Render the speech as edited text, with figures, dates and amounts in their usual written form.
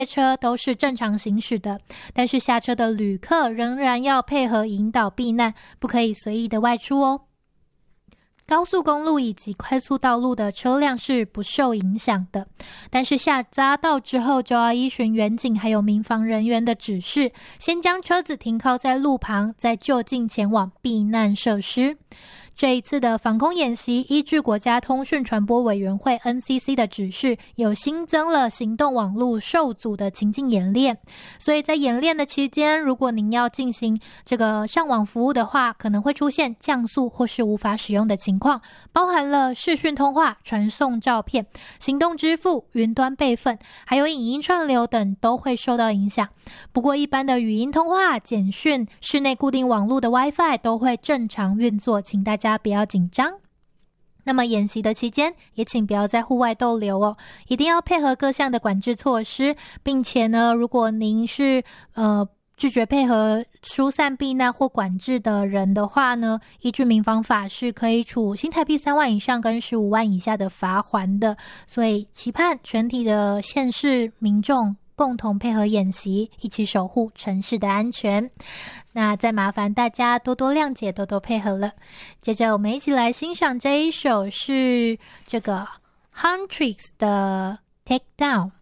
车都是正常行驶的，但是下车的旅客仍然要配合引导避难，不可以随意的外出哦。高速公路以及快速道路的车辆是不受影响的，但是下匝道之后就要依循远警还有民防人员的指示，先将车子停靠在路旁，再就近前往避难设施。这一次的防空演习依据国家通讯传播委员会 NCC 的指示，有新增了行动网络受阻的情境演练，所以在演练的期间，如果您要进行这个上网服务的话，可能会出现降速或是无法使用的情况，包含了视讯通话、传送照片、行动支付、云端备份，还有影音串流等都会受到影响。不过一般的语音通话、简讯、室内固定网络的 WiFi 都会正常运作，请大家不要紧张。那么演习的期间，也请不要在户外逗留哦，一定要配合各项的管制措施，并且呢，如果您是拒绝配合疏散避难或管制的人的话呢，依据民防法是可以处新台币3万以上跟15万以下的罚锾的，所以期盼全体的县市民众共同配合演习，一起守护城市的安全。那再麻烦大家多多谅解，多多配合了。接着我们一起来欣赏这一首是这个 Huntrix 的 Take Down。